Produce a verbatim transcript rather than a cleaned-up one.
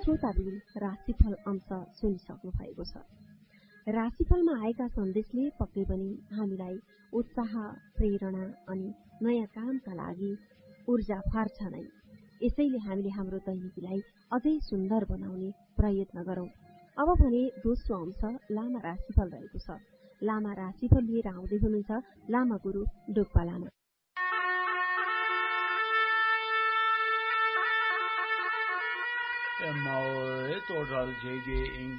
श्रोताबिन राशिफल अंश सुनिसक्नु भएको छ। राशिफलमा आएका सन्देशले पक्कै पनि हामीलाई उत्साह, प्रेरणा अनि नयाँ कामका लागि ऊर्जा फार्छ नै। यसैले हामीले हाम्रो दैनिकीलाई अझै सुन्दर बनाउने प्रयत्न गरौं। अब भने दोस्रो अंश लामा राशिफल रहेको छ। लामा राशिफल लिएर आउँदै हुनुहुन्छ लामा गुरु डोक्पा लामा। 毛多少姐姐应